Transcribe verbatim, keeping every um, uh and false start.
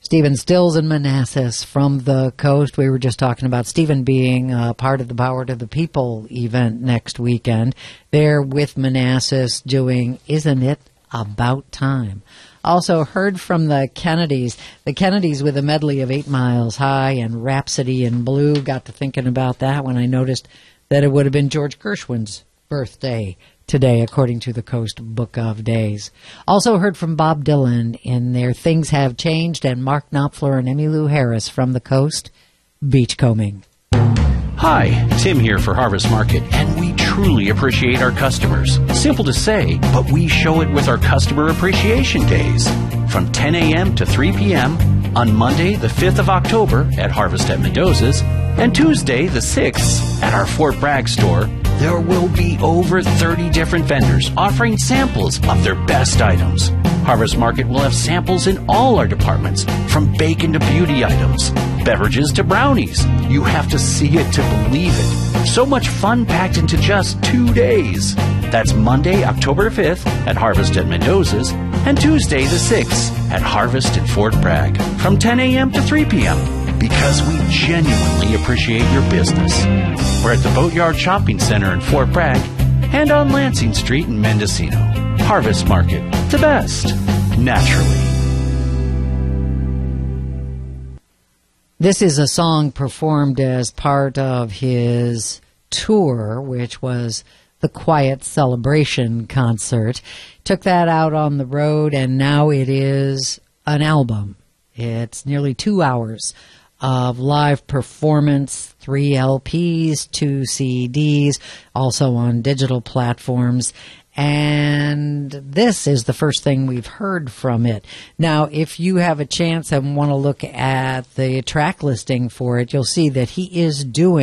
Stephen Stills and Manassas from the coast. We were just talking about Stephen being uh, part of the Power to the People event next weekend. They're with Manassas doing Isn't It About Time? Also heard from the Kennedys. The Kennedys with a medley of Eight Miles High and Rhapsody in Blue. Got to thinking about that when I noticed that it would have been George Gershwin's birthday today, according to the Coast Book of Days. Also heard from Bob Dylan in their Things Have Changed, and Mark Knopfler and Emmylou Harris from the Coast, Beachcombing. Hi, Tim here for Harvest Market, and we truly appreciate our customers. Simple to say, but we show it with our Customer Appreciation Days. From ten a.m. to three p.m. on Monday, the fifth of October at Harvest at Mendoza's, and Tuesday, the sixth, at our Fort Bragg store, there will be over thirty different vendors offering samples of their best items. Harvest Market will have samples in all our departments, from bacon to beauty items, beverages to brownies. You have to see it to believe it. So much fun packed into just two days. That's Monday, October fifth at Harvest at Mendoza's, and Tuesday the sixth at Harvest in Fort Bragg from ten a.m. to three p.m. because we genuinely appreciate your business. We're at the Boatyard Shopping Center in Fort Bragg and on Lansing Street in Mendocino. Harvest Market, the best, naturally. This is a song performed as part of his tour, which was the Quiet Celebration concert. Took that out on the road, and now it is an album. It's nearly two hours of live performance, three L Ps, two C Ds, also on digital platforms. And this is the first thing we've heard from it. Now, if you have a chance and want to look at the track listing for it, you'll see that he is doing